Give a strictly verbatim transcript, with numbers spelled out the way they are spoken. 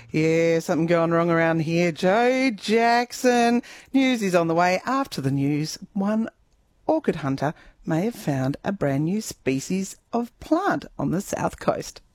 Yeah, something going wrong around here. Joe Jackson. News is on the way. After the news, one orchid hunter may have found a brand new species of plant on the south coast.